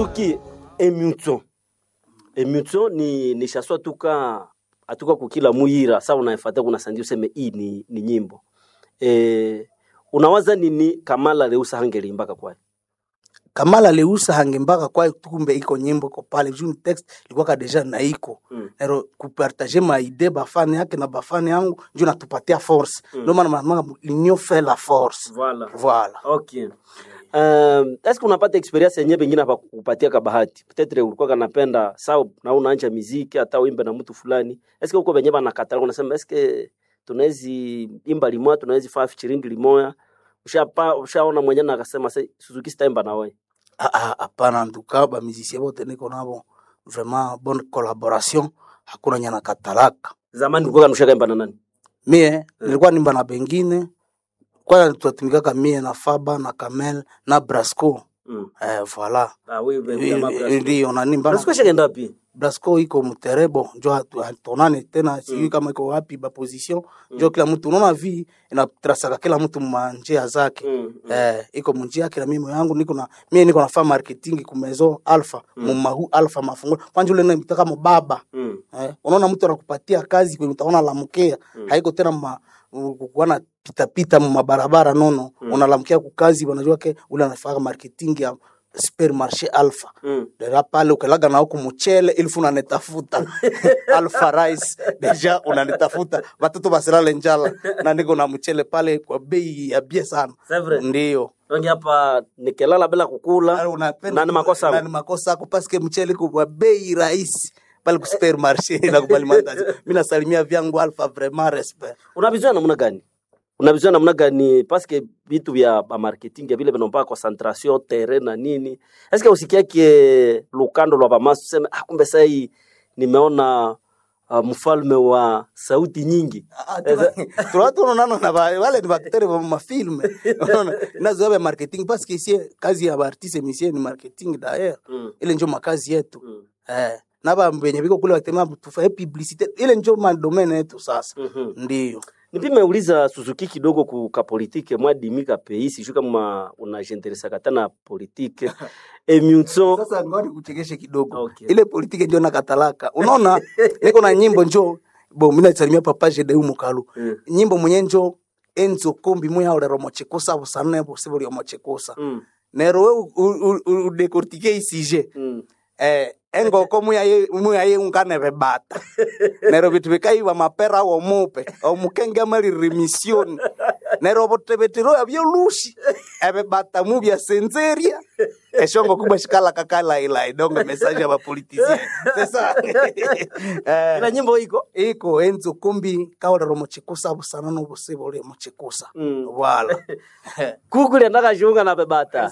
Suzuki Emutso. Emutso ni shaswa atuka kukila muira. Sawa unaifata kuna sandi useme hii ni nyimbo. Unawaza nini Kamala Leusa hangeli mpaka kwa? Kamala Leusa hangembaka kwa kumbe iko nyimbo ko pale juu text ilikuwa deja na iko. Nero kupartager ma idée bafani yake na bafani yangu ndio natupatia force. Ndio maana l'union fait la force. Voilà. Okay. Est-ce qu'on unapata experience yenyewe pengine hapa kupatia kabahati? Peut-être ulikuwa kanapenda sawa na unaanza muziki hata uimbe na mtu fulani. Est-ce que uko benye bana katala unasema est-ce que tunawezi imba limoya tunawezi faa featuring limoya? Ushaona mwenyewe akasema Suzuki sitaimba na wewe. Hapana nduka ba musicien wote niko nabo vraiment bonne collaboration hakuna nyana katalaka. Zamani ulikuwa kanushaka imba na nani? Mie nilikuwa nimba na bengine. Kwa tunatumika mie na Faba na Kamel na Brasco. Voilà. Wewe ndio unanimba. Brasco shakaenda wapi? Brasco iko Muterebo njo tonane tena sijui kama iko wapi ba position njo kila mtu unaona vi inatrasaka kila mtu njia zake. Iko njia yake na mimi yangu mimi niko nafanya marketing kumezo Alpha mumahu Alpha mafungo kwanza ule nataka mbaba. Unaona mtu anakupatia kazi kwa mtaona lamkea haiko tena kukuana pita mabarabara nono unalamkia kukazi wanajua ke ule anafanya marketing ya supermarché Alpha. Dera pale ukalaga na huko mchele ilfu unanitafuta Alpha rice deja unanitafuta watoto basirale njala na niko na mchele pale kwa bei ya bie sana. Ndio Rangi hapa nikelala bila kukula na ni makosa na ni makosa kwa paske mchele kwa bei rahisi pale kwa supermarché na kubali mandazi. Mimi nasalimia vyangu Alpha vraiment respect. Unavizua namna gani paske vitu vya marketing ya vile vinompa concentration terrain na nini? Est-ce que usikia kie lukando lwa bamasu sema kumbe sasa hii nimeona mfalme wa sauti nyingi. Tunato unaona na wale ni baktere wa mafilme. Unaona nazoea marketing paske ici kazi ya artiste musicien ni marketing d'ailleurs. Ile ndio makazi yetu. Na benye biko kule watema tufanye publicité ile ndio domaine yetu sasa. Ndio. Nipime uliza Suzuki kidogo kuka politike mwa dimika peisi shuka kama unajenderesa katana politike. Emutso sasa ngoni kuchekeshe kidogo. Okay. Ile politike ndio nakatalaka. Unaona niko na nyimbo njoo mimi nasalimia papa Jede Umukalu. Nyimbo mwenye njoo Enzo Kombi moya ule romochekosa busana possible romochekosa. Nero we decortiquer isije. Engo komu ya ye ungane bebata. Nero bitu bikaiwa mapera wo mupe o mukenge mali remission. Nero bote betiro abyo lushi ebebata mu bya senzeria eshongo kuba shikala kakala ila idonga message ya politician. Sasa na nyimbo iko Enzo Kombi kawa romochikusa busana no busebo le mochikusa. Wala. Kukule ndaka junga na bebata.